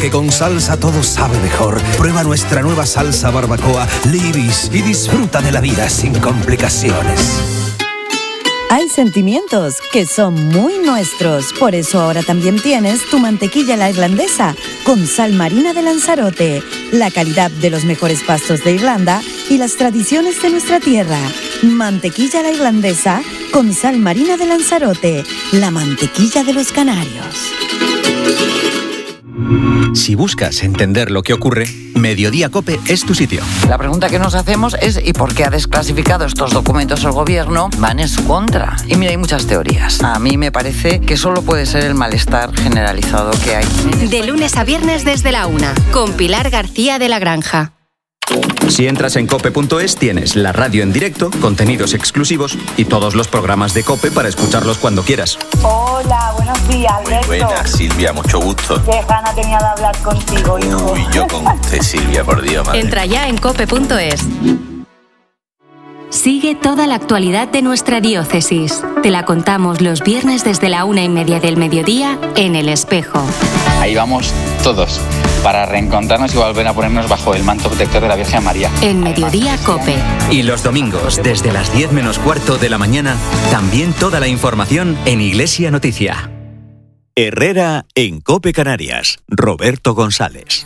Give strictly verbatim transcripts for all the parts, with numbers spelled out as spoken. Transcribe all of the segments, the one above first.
porque con salsa todo sabe mejor. Prueba nuestra nueva salsa barbacoa Libis y disfruta de la vida sin complicaciones. Hay sentimientos que son muy nuestros, por eso ahora también tienes tu mantequilla la irlandesa con sal marina de Lanzarote, la calidad de los mejores pastos de Irlanda y las tradiciones de nuestra tierra. Mantequilla la irlandesa con sal marina de Lanzarote, la mantequilla de los canarios. Si buscas entender lo que ocurre, Mediodía COPE es tu sitio. La pregunta que nos hacemos es ¿y por qué ha desclasificado estos documentos el gobierno? Van en su contra. Y mira, hay muchas teorías. A mí me parece que solo puede ser el malestar generalizado que hay. De lunes a viernes desde la una, con Pilar García de la Granja. Si entras en cope punto es tienes la radio en directo, contenidos exclusivos y todos los programas de COPE para escucharlos cuando quieras. Hola, buenos días, Alberto. Muy buenas, Silvia, mucho gusto. Qué gana tenía de hablar contigo, hijo. Uy, yo con usted, Silvia, por Dios, madre. Entra ya en cope punto es. Sigue toda la actualidad de nuestra diócesis. Te la contamos los viernes desde la una y media del mediodía en El Espejo. Ahí vamos todos, para reencontrarnos y volver a ponernos bajo el manto protector de la Virgen María. En Mediodía COPE. Y los domingos, desde las diez menos cuarto de la mañana, también toda la información en Iglesia Noticia. Herrera en COPE Canarias. Roberto González.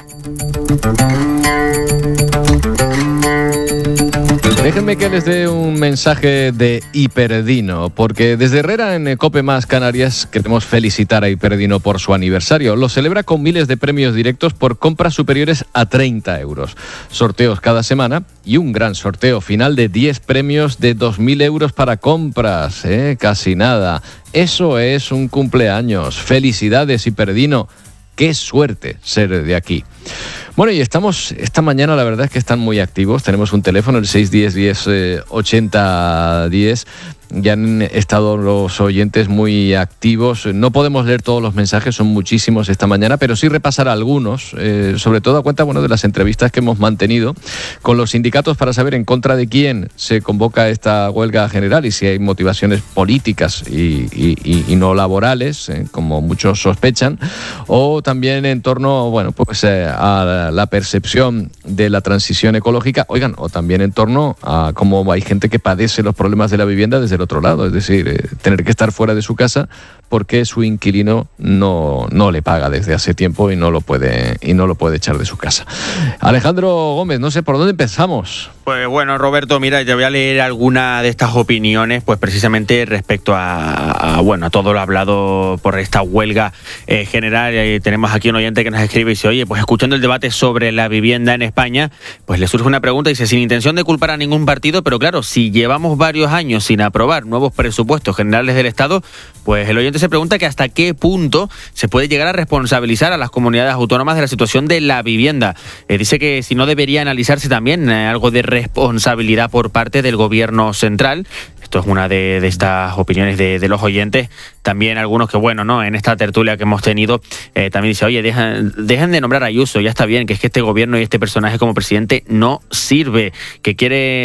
Déjenme que les dé un mensaje de Hiperdino, porque desde Herrera en COPE Más Canarias queremos felicitar a Hiperdino por su aniversario. Lo celebra con miles de premios directos por compras superiores a treinta euros. Sorteos cada semana y un gran sorteo final de diez premios de dos mil euros para compras, ¿eh? Casi nada. Eso es un cumpleaños. Felicidades, Hiperdino. Qué suerte ser de aquí. Bueno, y estamos, esta mañana la verdad es que están muy activos. Tenemos un teléfono, el seis uno cero, diez, ochenta, diez. Ya han estado los oyentes muy activos. No podemos leer todos los mensajes, son muchísimos esta mañana, pero sí repasar algunos, eh, sobre todo a cuenta bueno, de las entrevistas que hemos mantenido con los sindicatos para saber en contra de quién se convoca esta huelga general y si hay motivaciones políticas y, y, y no laborales, eh, como muchos sospechan, o también en torno bueno, pues, eh, a la percepción de la transición ecológica, oigan, o también en torno a cómo hay gente que padece los problemas de la vivienda desde el otro lado, es decir, eh, tener que estar fuera de su casa porque su inquilino no, no le paga desde hace tiempo y no lo puede y no lo puede echar de su casa. Alejandro Gómez, no sé por dónde empezamos. Pues bueno, Roberto, mira, te voy a leer alguna de estas opiniones, pues precisamente respecto a, a bueno, a todo lo hablado por esta huelga eh, general. Eh, tenemos aquí un oyente que nos escribe y dice, oye, pues escuchando el debate sobre la vivienda en España, pues le surge una pregunta, dice, sin intención de culpar a ningún partido, pero claro, si llevamos varios años sin aprobar nuevos presupuestos generales del Estado, pues el oyente se pregunta que hasta qué punto se puede llegar a responsabilizar a las comunidades autónomas de la situación de la vivienda. Eh, dice que si no debería analizarse también eh, algo de responsabilidad por parte del gobierno central. Esto es una de, de estas opiniones de, de los oyentes. También algunos que, bueno, no en esta tertulia que hemos tenido, eh, también dice, oye, dejan, dejen de nombrar a Ayuso, ya está bien, que es que este gobierno y este personaje como presidente no sirve, que quiere